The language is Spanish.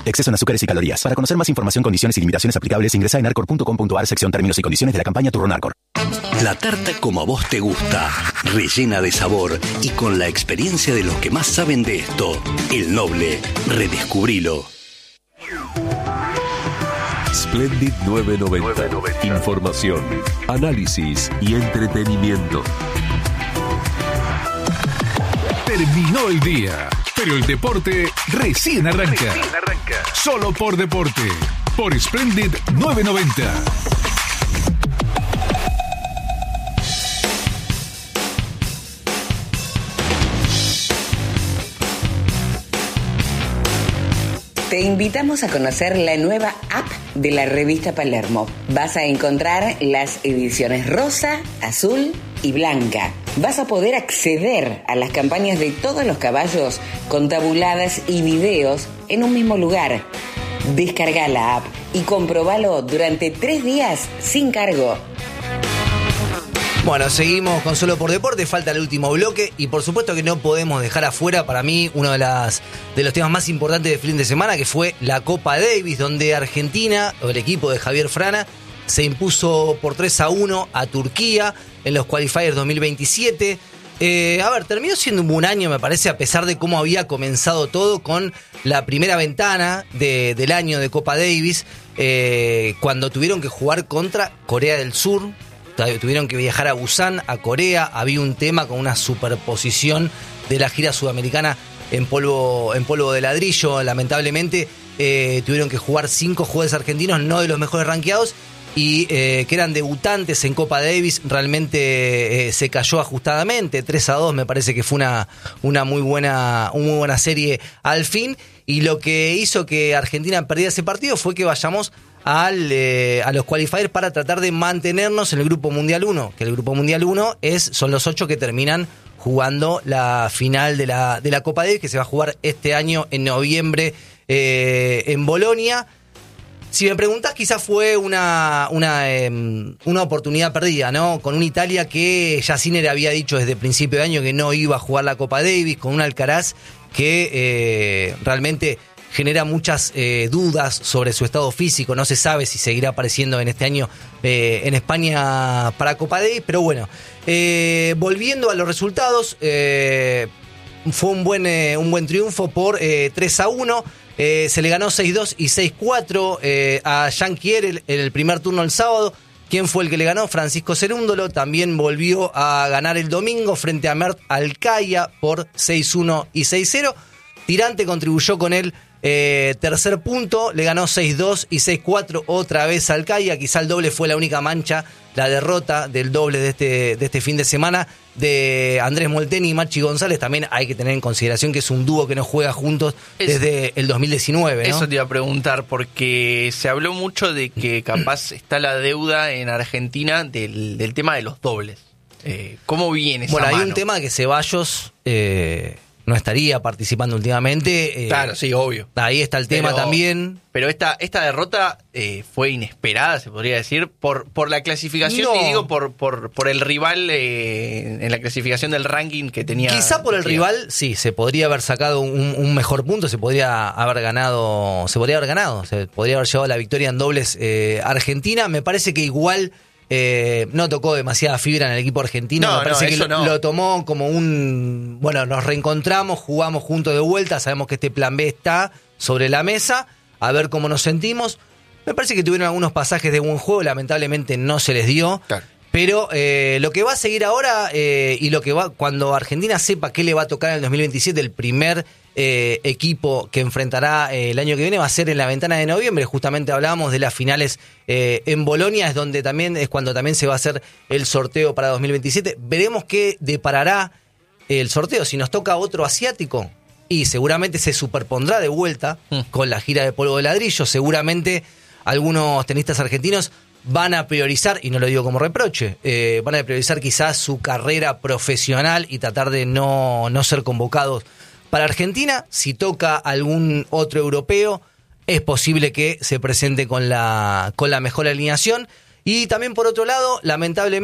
Exceso en azúcares y calorías. Para conocer más información, condiciones y limitaciones aplicables, ingresa en arcor.com.ar, sección términos y condiciones de la campaña Turrón Arcor. La tarta como a vos te gusta, rellena de sabor y con la experiencia de los que más saben de esto. El Noble, redescubrilo. Splendid 990. Información, análisis y entretenimiento. Terminó el día, pero el deporte recién arranca. Solo por deporte, por Splendid 990. Te invitamos a conocer la nueva app de la revista Palermo. Vas a encontrar las ediciones rosa, azul y blanca. Vas a poder acceder a las campañas de todos los caballos con tabuladas y videos en un mismo lugar. Descarga la app y comprobalo durante 3 días sin cargo. Bueno, seguimos con Solo por Deporte, falta el último bloque y por supuesto que no podemos dejar afuera para mí uno de los temas más importantes del fin de semana, que fue la Copa Davis, donde Argentina, o el equipo de Javier Frana, se impuso por 3-1 a Turquía en los Qualifiers 2027. Terminó siendo un buen año, me parece, a pesar de cómo había comenzado todo con la primera ventana del año de Copa Davis, cuando tuvieron que jugar contra Corea del Sur. Tuvieron que viajar a Busan, a Corea. Había un tema con una superposición de la gira sudamericana en polvo de ladrillo. Lamentablemente tuvieron que jugar 5 jugadores argentinos, no de los mejores rankeados, y que eran debutantes en Copa Davis. Realmente se cayó ajustadamente, 3-2. Me parece que fue una muy buena serie al fin. Y lo que hizo que Argentina perdiera ese partido fue que vayamos a los qualifiers para tratar de mantenernos en el Grupo Mundial 1, que el Grupo Mundial 1 son los 8 que terminan jugando la final de la Copa Davis, que se va a jugar este año en noviembre en Bolonia. Si me preguntás, quizás fue una oportunidad perdida, ¿no? Con una Italia que ya Sinner había dicho desde el principio de año que no iba a jugar la Copa Davis, con un Alcaraz que realmente genera muchas dudas sobre su estado físico. No se sabe si seguirá apareciendo en este año en España para Copa Davis, pero bueno, volviendo a los resultados, fue un buen triunfo por 3-1. Se le ganó 6-2 y 6-4 a Jan Kier en el primer turno el sábado. ¿Quién fue el que le ganó? Francisco Cerúndolo. También volvió a ganar el domingo frente a Mert Alcaya por 6-1 y 6-0. Tirante contribuyó con el tercer punto, le ganó 6-2 y 6-4 otra vez a Alcaya. Quizá el doble fue la única mancha, la derrota del doble de este fin de semana de Andrés Molteni y Machi González. También hay que tener en consideración que es un dúo que no juega juntos desde el 2019, ¿no? Eso te iba a preguntar, porque se habló mucho de que capaz está la deuda en Argentina del tema de los dobles. ¿Cómo viene esa mano? Bueno, hay un tema que Ceballos no estaría participando últimamente. Claro, sí, obvio. Ahí está el tema también. Pero esta derrota fue inesperada, se podría decir, por la clasificación, No. y digo por el rival en la clasificación del ranking que tenía. Quizá por el rival, sí, se podría haber sacado un mejor punto, se podría haber ganado, se podría haber llevado a la victoria en dobles Argentina. Me parece que igual no tocó demasiada fibra en el equipo argentino. Me parece que lo tomó como nos reencontramos, jugamos juntos de vuelta, sabemos que este plan B está sobre la mesa, a ver cómo nos sentimos. Me parece que tuvieron algunos pasajes de buen juego, lamentablemente no se les dio. Claro. Pero lo que va a seguir ahora y lo que va cuando Argentina sepa qué le va a tocar en el 2027, el primer equipo que enfrentará el año que viene va a ser en la ventana de noviembre. Justamente hablábamos de las finales en Bolonia, es cuando también se va a hacer el sorteo para 2027. Veremos qué deparará el sorteo. Si nos toca otro asiático, y seguramente se superpondrá de vuelta con la gira de polvo de ladrillo. Seguramente algunos tenistas argentinos van a priorizar, y no lo digo como reproche, van a priorizar quizás su carrera profesional y tratar de no ser convocados para Argentina. Si toca algún otro europeo, es posible que se presente con la mejor alineación. Y también, por otro lado, lamentablemente,